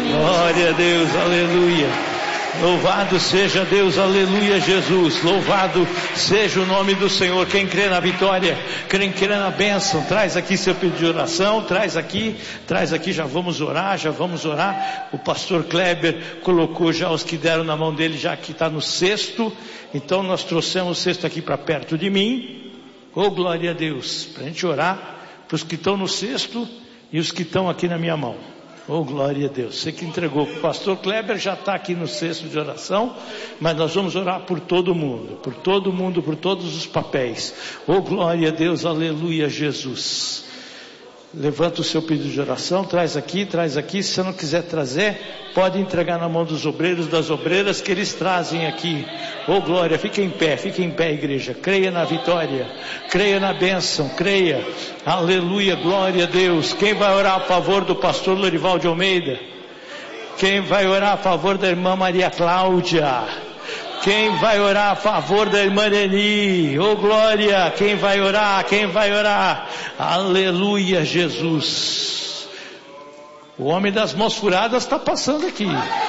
Glória a Deus, aleluia. Louvado seja Deus, aleluia, Jesus. Louvado seja o nome do Senhor. Quem crê na vitória, quem crê na bênção, traz aqui seu pedido de oração, traz aqui, já vamos orar. O pastor Kleber colocou já os que deram na mão dele, já que está no cesto. Então nós trouxemos o cesto aqui para perto de mim. Oh, glória a Deus, para a gente orar para os que estão no cesto e os que estão aqui na minha mão. Oh, glória a Deus. Você que entregou, o pastor Kleber já está aqui no cesto de oração, mas nós vamos orar por todo mundo, por todos os papéis. Oh, glória a Deus, aleluia, Jesus. Levanta o seu pedido de oração, traz aqui, se você não quiser trazer, pode entregar na mão dos obreiros, das obreiras, que eles trazem aqui. Oh, glória, fique em pé, igreja. Creia na vitória, creia na bênção, creia. Aleluia, glória a Deus. Quem vai orar a favor do pastor Lorival de Almeida? Quem vai orar a favor da irmã Maria Cláudia? Quem vai orar a favor da irmã Eni? Oh, glória, quem vai orar? Aleluia, Jesus. O homem das mãos furadas está passando aqui.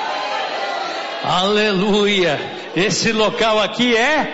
Aleluia. Esse local aqui é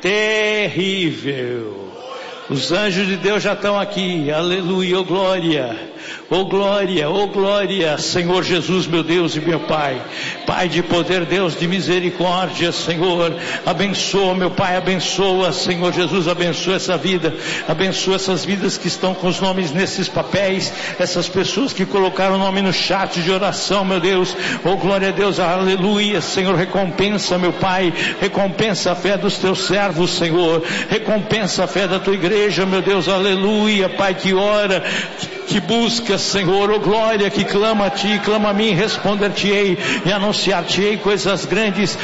terrível. Os anjos de Deus já estão aqui. Aleluia, oh glória. Oh glória, oh glória, Senhor Jesus, meu Deus e meu Pai, Pai de poder, Deus de misericórdia, Senhor, abençoa, meu Pai, abençoa, Senhor Jesus, abençoa essa vida, abençoa essas vidas que estão com os nomes nesses papéis, essas pessoas que colocaram o nome no chat de oração, meu Deus, oh glória a Deus, aleluia, Senhor, recompensa, meu Pai, recompensa a fé dos teus servos, Senhor, recompensa a fé da tua igreja, meu Deus, aleluia, Pai, que ora, que busca, Senhor, oh glória, que clama a Ti, clama a mim, responder-te-ei e anunciar-te-ei coisas grandes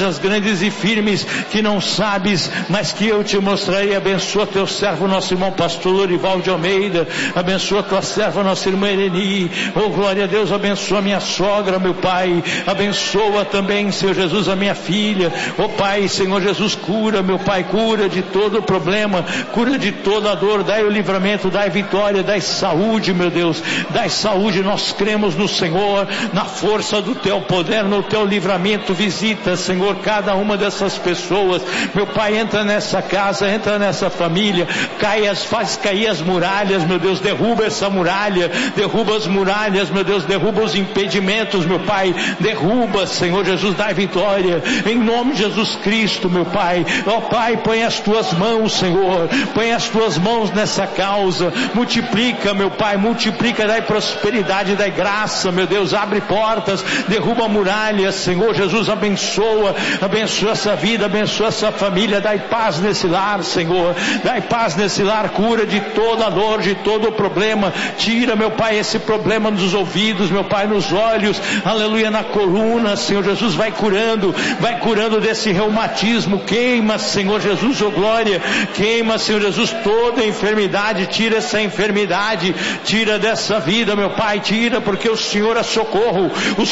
e firmes que não sabes, mas que eu te mostrarei. Abençoa teu servo, nosso irmão pastor Lorival de Almeida, abençoa tua serva, nossa irmã Eni, oh glória a Deus, abençoa minha sogra, meu Pai, abençoa também, Senhor Jesus, a minha filha, oh Pai, Senhor Jesus, cura, meu Pai, cura de todo o problema, cura de toda a dor, dai o livramento, dai vitória, dai saúde, meu Deus, dai saúde, nós cremos no Senhor, na força do teu poder, no teu livramento. Visita, Senhor, cada uma dessas pessoas, meu Pai, entra nessa casa, entra nessa família, faz cair as muralhas, meu Deus, derruba essa muralha, derruba as muralhas, meu Deus, derruba os impedimentos, meu Pai, derruba, Senhor Jesus, dai vitória, em nome de Jesus Cristo, meu Pai, ó Pai, põe as tuas mãos, Senhor, põe as tuas mãos nessa causa, multiplica, meu Pai, multiplica, dai prosperidade, dai graça, meu Deus, abre portas, derruba muralhas, Senhor Jesus, abençoa essa vida, abençoa essa família, dai paz nesse lar, Senhor, dai paz nesse lar, cura de toda a dor, de todo o problema, tira, meu Pai, esse problema nos ouvidos, meu Pai, nos olhos, aleluia, na coluna, Senhor Jesus, vai curando desse reumatismo, queima, Senhor Jesus, oh glória, queima, Senhor Jesus, toda enfermidade, tira essa enfermidade, tira dessa vida, meu Pai, tira, porque o Senhor é socorro,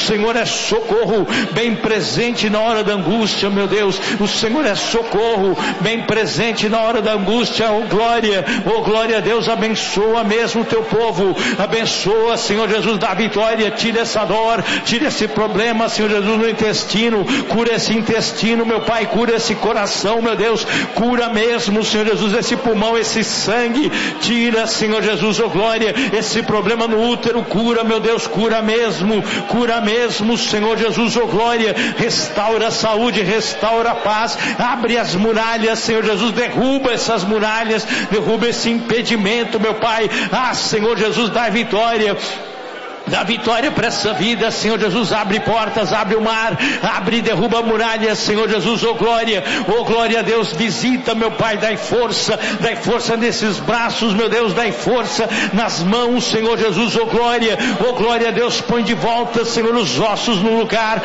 bem presente na hora da angústia, meu Deus, o Senhor é socorro, bem presente na hora da angústia, oh glória a Deus, abençoa mesmo o teu povo, abençoa, Senhor Jesus, dá vitória, tira essa dor, tira esse problema, Senhor Jesus, no intestino, cura esse intestino, meu Pai, cura esse coração, meu Deus, cura mesmo, Senhor Jesus, esse pulmão, esse sangue, tira, Senhor Jesus, oh glória, esse problema no útero, cura, meu Deus, cura mesmo, Senhor Jesus, oh glória, restaura a saúde, restaura a paz, abre as muralhas, Senhor Jesus, derruba essas muralhas, derruba esse impedimento, meu Pai, Senhor Jesus, dá vitória para essa vida, Senhor Jesus, abre portas, abre o mar, abre e derruba muralhas, Senhor Jesus, oh glória a Deus, visita, meu Pai, dai força nesses braços, meu Deus, dai força nas mãos, Senhor Jesus, oh glória a Deus, põe de volta, Senhor, os ossos no lugar,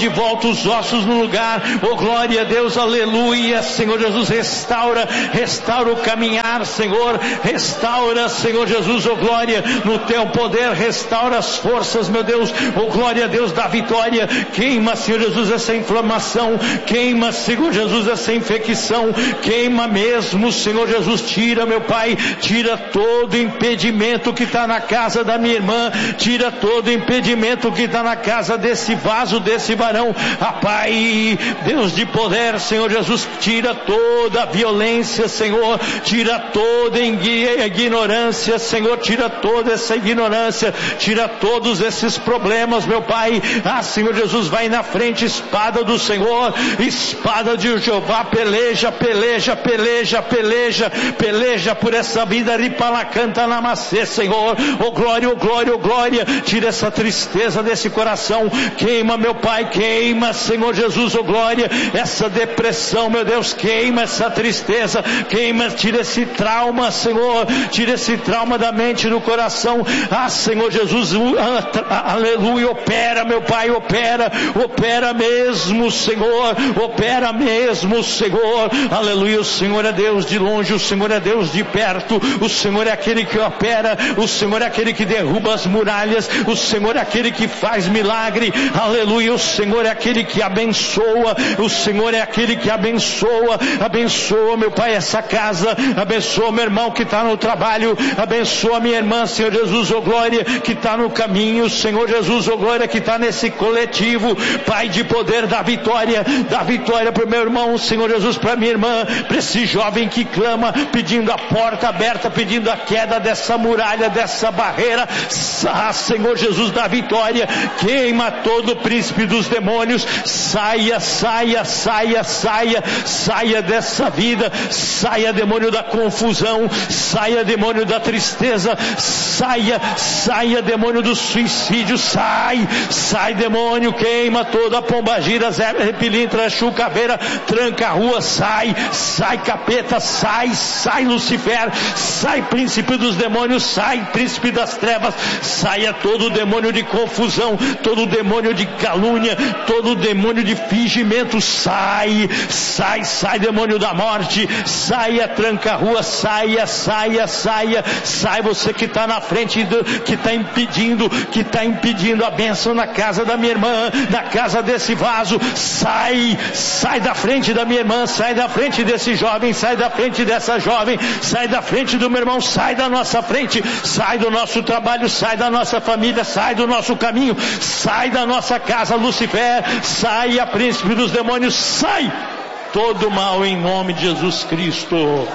oh glória a Deus, aleluia, Senhor Jesus, restaura o caminhar, Senhor, restaura, Senhor Jesus, oh glória, no teu poder, restaura as forças, meu Deus, oh glória a Deus da vitória. Queima, Senhor Jesus, essa inflamação, queima, Senhor Jesus, essa infecção, queima mesmo, Senhor Jesus. Tira, meu Pai, tira todo impedimento que está na casa da minha irmã, tira todo impedimento que está na casa desse vaso, desse varão, Pai, Deus de poder, Senhor Jesus, tira toda a violência, Senhor, tira toda ignorância, Senhor, tira toda essa ignorância, tira todos esses problemas, meu Pai. Senhor Jesus, vai na frente, espada do Senhor, espada de Jeová, peleja, peleja, peleja, peleja, peleja por essa vida, ripalacanta namacê, Senhor, oh glória, oh glória, oh glória, tira essa tristeza desse coração, queima, meu Pai, queima, Senhor Jesus, oh glória, essa depressão, meu Deus, queima essa tristeza, queima, tira esse trauma, Senhor, tira esse trauma da mente, do coração, Senhor Jesus, aleluia, opera, meu Pai, opera, opera mesmo, Senhor, opera mesmo, Senhor, aleluia. O Senhor é Deus de longe, o Senhor é Deus de perto, o Senhor é aquele que opera, o Senhor é aquele que derruba as muralhas, o Senhor é aquele que faz milagre, aleluia. O Senhor é aquele que abençoa, o Senhor é aquele que abençoa, abençoa, meu Pai, essa casa, abençoa meu irmão que está no trabalho, abençoa minha irmã, Senhor Jesus, oh glória, que está no caminho, Senhor Jesus, oh glória, que está nesse coletivo, Pai de poder, da vitória para o meu irmão, Senhor Jesus, para minha irmã, para esse jovem que clama, pedindo a porta aberta, pedindo a queda dessa muralha, dessa barreira, Senhor Jesus, da vitória, queima todo o príncipe dos demônios, saia, saia, saia, saia, saia dessa vida, saia demônio da confusão, saia demônio da tristeza, saia, saia demônio do suicídio, sai demônio, queima toda a pombagira, pilintra, chucaveira, tranca a rua, sai capeta, sai Lucifer, sai príncipe dos demônios, sai príncipe das trevas, saia todo demônio de confusão, todo demônio de calúnia, todo demônio de fingimento, sai demônio da morte, saia, tranca a rua, saia você que está na frente, que está impedindo a bênção na casa da minha irmã, na casa desse vaso, sai da frente da minha irmã, sai da frente desse jovem, sai da frente dessa jovem, sai da frente do meu irmão, sai da nossa frente, sai do nosso trabalho, sai da nossa família, sai do nosso caminho, sai da nossa casa, Lucifer, sai, a príncipe dos demônios, sai todo mal em nome de Jesus Cristo.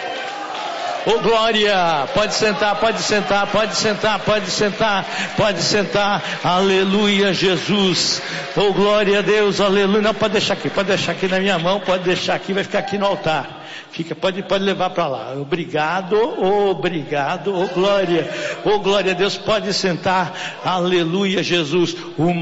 Oh glória, pode sentar, pode sentar, pode sentar, pode sentar, pode sentar, aleluia Jesus, oh glória a Deus, aleluia. Não, pode deixar aqui na minha mão, pode deixar aqui, vai ficar aqui no altar. Pode levar para lá. Obrigado, oh glória a Deus, pode sentar, aleluia Jesus.